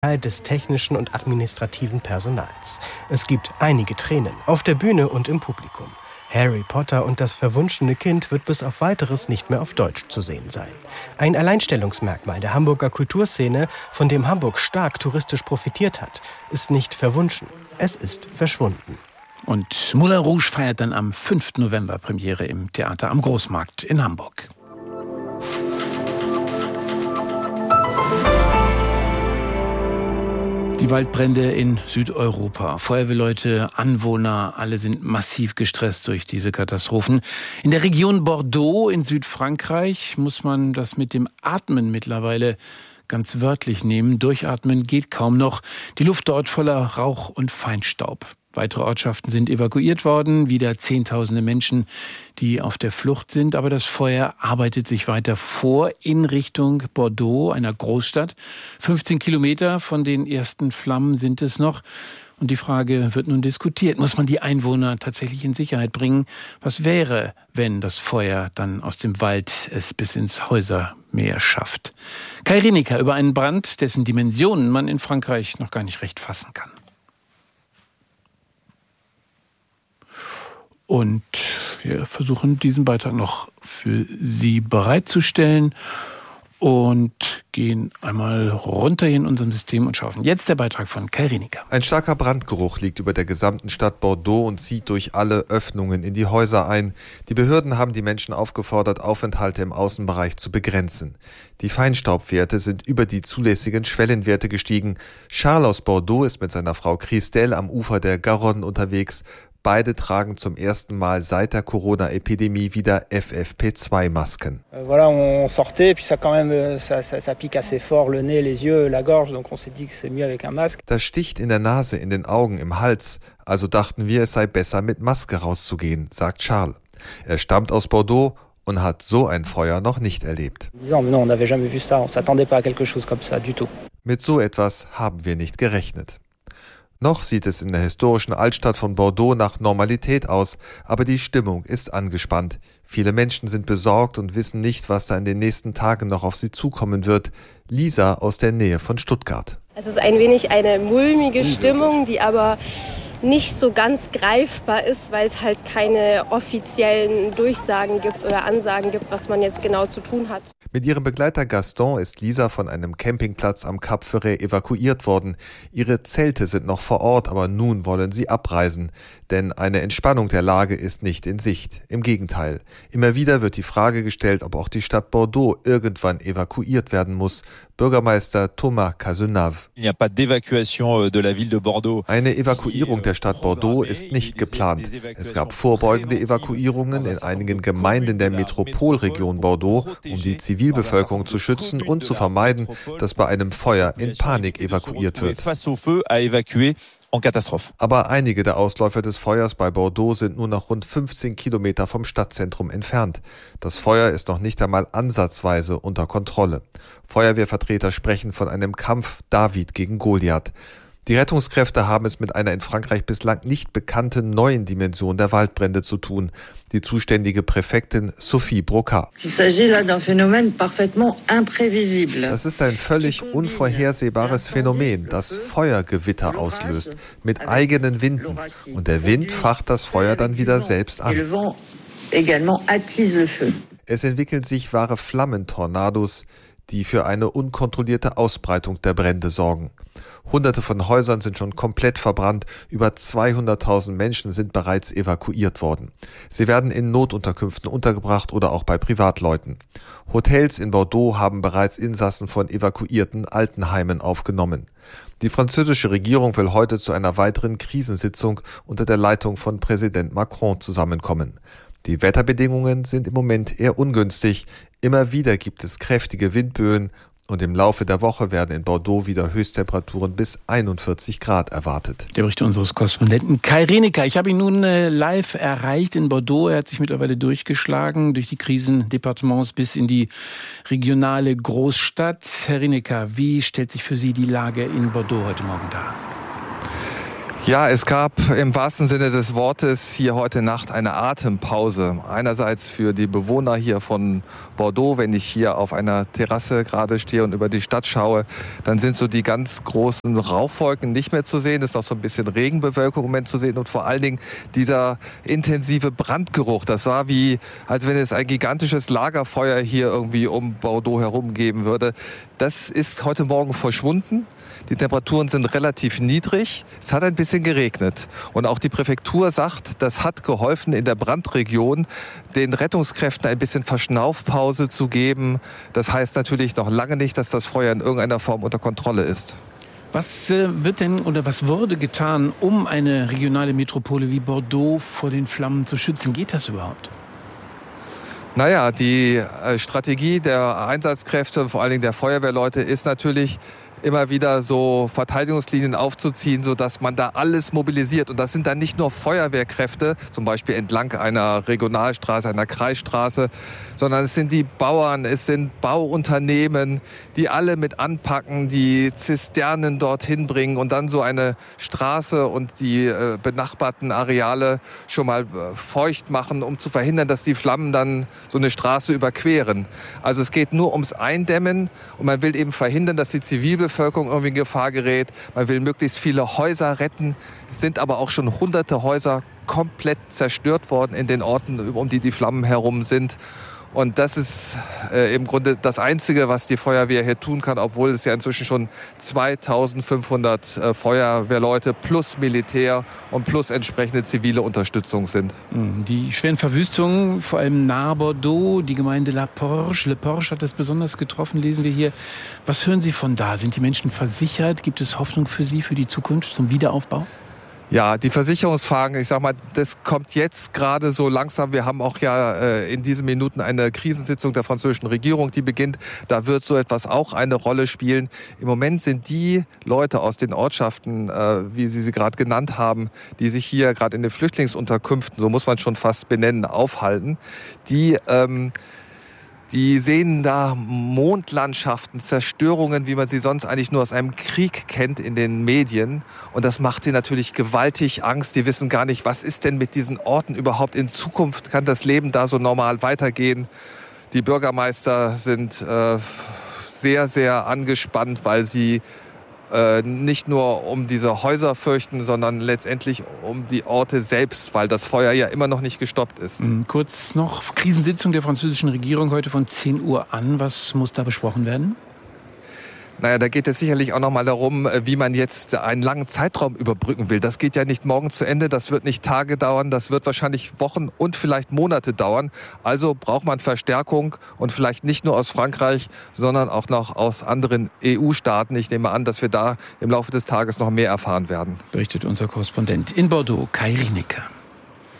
des technischen und administrativen Personals. Es gibt einige Tränen auf der Bühne und im Publikum. Harry Potter und das verwunschene Kind wird bis auf Weiteres nicht mehr auf Deutsch zu sehen sein. Ein Alleinstellungsmerkmal der Hamburger Kulturszene, von dem Hamburg stark touristisch profitiert hat, ist nicht verwunschen, es ist verschwunden. Und Moulin Rouge feiert dann am 5. November Premiere im Theater am Großmarkt in Hamburg. Die Waldbrände in Südeuropa. Feuerwehrleute, Anwohner, alle sind massiv gestresst durch diese Katastrophen. In der Region Bordeaux in Südfrankreich muss man das mit dem Atmen mittlerweile ganz wörtlich nehmen. Durchatmen geht kaum noch. Die Luft dort voller Rauch und Feinstaub. Weitere Ortschaften sind evakuiert worden, wieder Zehntausende Menschen, die auf der Flucht sind. Aber das Feuer arbeitet sich weiter vor in Richtung Bordeaux, einer Großstadt. 15 Kilometer von den ersten Flammen sind es noch. Und die Frage wird nun diskutiert. Muss man die Einwohner tatsächlich in Sicherheit bringen? Was wäre, wenn das Feuer dann aus dem Wald es bis ins Häusermeer schafft? Kai Rineker über einen Brand, dessen Dimensionen man in Frankreich noch gar nicht recht fassen kann. Und wir versuchen, diesen Beitrag noch für Sie bereitzustellen und gehen einmal runter in unserem System und schauen. Jetzt der Beitrag von Kai Rineker. Ein starker Brandgeruch liegt über der gesamten Stadt Bordeaux und zieht durch alle Öffnungen in die Häuser ein. Die Behörden haben die Menschen aufgefordert, Aufenthalte im Außenbereich zu begrenzen. Die Feinstaubwerte sind über die zulässigen Schwellenwerte gestiegen. Charles aus Bordeaux ist mit seiner Frau Christelle am Ufer der Garonne unterwegs. Beide tragen zum ersten Mal seit der Corona-Epidemie wieder FFP2-Masken. Voilà, on sortait, puis ça quand même, ça pique assez fort le nez, les yeux, la gorge, donc on s'est dit que c'est mieux avec un masque. Das sticht in der Nase, in den Augen, im Hals. Also dachten wir, es sei besser, mit Maske rauszugehen, sagt Charles. Er stammt aus Bordeaux und hat so ein Feuer noch nicht erlebt. Mit so etwas haben wir nicht gerechnet. Noch sieht es in der historischen Altstadt von Bordeaux nach Normalität aus, aber die Stimmung ist angespannt. Viele Menschen sind besorgt und wissen nicht, was da in den nächsten Tagen noch auf sie zukommen wird. Lisa aus der Nähe von Stuttgart. Es ist ein wenig eine mulmige Stimmung, die aber nicht so ganz greifbar ist, weil es halt keine offiziellen Durchsagen gibt oder Ansagen gibt, was man jetzt genau zu tun hat. Mit ihrem Begleiter Gaston ist Lisa von einem Campingplatz am Cap Ferret evakuiert worden. Ihre Zelte sind noch vor Ort, aber nun wollen sie abreisen. Denn eine Entspannung der Lage ist nicht in Sicht. Im Gegenteil. Immer wieder wird die Frage gestellt, ob auch die Stadt Bordeaux irgendwann evakuiert werden muss. Bürgermeister Thomas Cazenave. Eine Evakuierung der Stadt Bordeaux ist nicht geplant. Es gab vorbeugende Evakuierungen in einigen Gemeinden der Metropolregion Bordeaux, um die Zivilbevölkerung zu schützen und zu vermeiden, dass bei einem Feuer in Panik evakuiert wird. Aber einige der Ausläufer des Feuers bei Bordeaux sind nur noch rund 15 Kilometer vom Stadtzentrum entfernt. Das Feuer ist noch nicht einmal ansatzweise unter Kontrolle. Feuerwehrvertreter sprechen von einem Kampf David gegen Goliath. Die Rettungskräfte haben es mit einer in Frankreich bislang nicht bekannten neuen Dimension der Waldbrände zu tun. Die zuständige Präfektin Sophie Brocard. Das ist ein völlig unvorhersehbares Phänomen, das Feuergewitter auslöst, mit eigenen Winden. Und der Wind facht das Feuer dann wieder selbst an. Es entwickeln sich wahre Flammentornados, die für eine unkontrollierte Ausbreitung der Brände sorgen. Hunderte von Häusern sind schon komplett verbrannt, über 200.000 Menschen sind bereits evakuiert worden. Sie werden in Notunterkünften untergebracht oder auch bei Privatleuten. Hotels in Bordeaux haben bereits Insassen von evakuierten Altenheimen aufgenommen. Die französische Regierung will heute zu einer weiteren Krisensitzung unter der Leitung von Präsident Macron zusammenkommen. Die Wetterbedingungen sind im Moment eher ungünstig. Immer wieder gibt es kräftige Windböen und im Laufe der Woche werden in Bordeaux wieder Höchsttemperaturen bis 41 Grad erwartet. Der Bericht unseres Korrespondenten Kai Rineker. Ich habe ihn nun live erreicht in Bordeaux. Er hat sich mittlerweile durchgeschlagen durch die Krisendepartements bis in die regionale Großstadt. Herr Rineker, wie stellt sich für Sie die Lage in Bordeaux heute Morgen dar? Ja, es gab im wahrsten Sinne des Wortes hier heute Nacht eine Atempause. Einerseits für die Bewohner hier von Bordeaux, wenn ich hier auf einer Terrasse gerade stehe und über die Stadt schaue, dann sind so die ganz großen Rauchwolken nicht mehr zu sehen. Es ist noch so ein bisschen Regenbewölkung im Moment zu sehen und vor allen Dingen dieser intensive Brandgeruch. Das war wie, als wenn es ein gigantisches Lagerfeuer hier irgendwie um Bordeaux herum geben würde. Das ist heute Morgen verschwunden. Die Temperaturen sind relativ niedrig. Es hat ein bisschen geregnet. Und auch die Präfektur sagt, das hat geholfen, in der Brandregion den Rettungskräften ein bisschen Verschnaufpause zu geben. Das heißt natürlich noch lange nicht, dass das Feuer in irgendeiner Form unter Kontrolle ist. Was wird denn oder was wurde getan, um eine regionale Metropole wie Bordeaux vor den Flammen zu schützen? Geht das überhaupt? Naja, die Strategie der Einsatzkräfte und vor allen Dingen der Feuerwehrleute ist natürlich, immer wieder so Verteidigungslinien aufzuziehen, sodass man da alles mobilisiert. Und das sind dann nicht nur Feuerwehrkräfte, zum Beispiel entlang einer Regionalstraße, einer Kreisstraße, sondern es sind die Bauern, es sind Bauunternehmen, die alle mit anpacken, die Zisternen dorthin bringen und dann so eine Straße und die benachbarten Areale schon mal feucht machen, um zu verhindern, dass die Flammen dann so eine Straße überqueren. Also es geht nur ums Eindämmen und man will eben verhindern, dass die Zivilbevölkerung irgendwie in Gefahr gerät. Man will möglichst viele Häuser retten. Es sind aber auch schon hunderte Häuser komplett zerstört worden in den Orten, um die die Flammen herum sind. Und das ist im Grunde das Einzige, was die Feuerwehr hier tun kann, obwohl es ja inzwischen schon 2500 Feuerwehrleute plus Militär und plus entsprechende zivile Unterstützung sind. Die schweren Verwüstungen, vor allem nahe Bordeaux, die Gemeinde La Porche. Le Porche hat es besonders getroffen, lesen wir hier. Was hören Sie von da? Sind die Menschen versichert? Gibt es Hoffnung für Sie, für die Zukunft, zum Wiederaufbau? Ja, die Versicherungsfragen, ich sag mal, das kommt jetzt gerade so langsam. Wir haben auch ja in diesen Minuten eine Krisensitzung der französischen Regierung, die beginnt. Da wird so etwas auch eine Rolle spielen. Im Moment sind die Leute aus den Ortschaften, wie Sie sie gerade genannt haben, die sich hier gerade in den Flüchtlingsunterkünften, so muss man schon fast benennen, aufhalten, die sehen da Mondlandschaften, Zerstörungen, wie man sie sonst eigentlich nur aus einem Krieg kennt in den Medien. Und das macht ihnen natürlich gewaltig Angst. Die wissen gar nicht, was ist denn mit diesen Orten überhaupt in Zukunft? Kann das Leben da so normal weitergehen? Die Bürgermeister sind sehr, sehr angespannt, weil sie nicht nur um diese Häuser fürchten, sondern letztendlich um die Orte selbst, weil das Feuer ja immer noch nicht gestoppt ist. Kurz noch, Krisensitzung der französischen Regierung heute von 10 Uhr an. Was muss da besprochen werden? Naja, da geht es sicherlich auch noch mal darum, wie man jetzt einen langen Zeitraum überbrücken will. Das geht ja nicht morgen zu Ende, das wird nicht Tage dauern, das wird wahrscheinlich Wochen und vielleicht Monate dauern. Also braucht man Verstärkung und vielleicht nicht nur aus Frankreich, sondern auch noch aus anderen EU-Staaten. Ich nehme an, dass wir da im Laufe des Tages noch mehr erfahren werden. Berichtet unser Korrespondent in Bordeaux, Kai Rienecke.